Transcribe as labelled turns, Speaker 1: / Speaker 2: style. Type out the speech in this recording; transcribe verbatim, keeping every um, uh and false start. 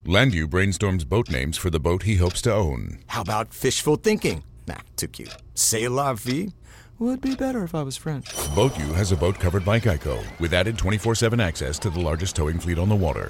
Speaker 1: Landu brainstorms boat names for the boat he hopes to own.
Speaker 2: How about fishful thinking? Nah, too cute. C'est la vie? Would be better if I was French.
Speaker 1: BoatU has a boat covered by Geico with added twenty-four seven access to the largest towing fleet on the water.